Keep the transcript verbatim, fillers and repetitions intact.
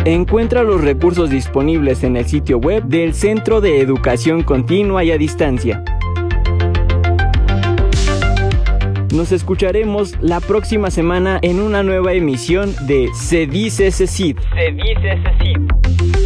Encuentra los recursos disponibles en el sitio web del Centro de Educación Continua y a Distancia. Nos escucharemos la próxima semana en una nueva emisión de Se Dice CECID. Se Dice CECID.